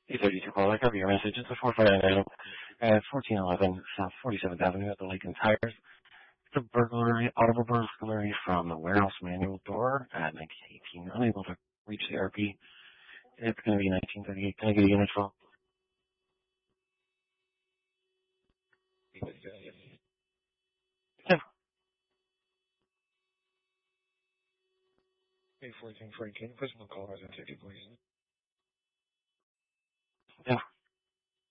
832 call. I cover your message. It's a 459 item at 1411 South 47th Avenue at the Lake and Tires. It's a burglary, audible burglary from the warehouse manual door at 1918. Unable to reach the RP. It's going to be 1938. Can I get a unit for? Yeah. 814 Franklin. Personal call. I was on 50, please. Yeah.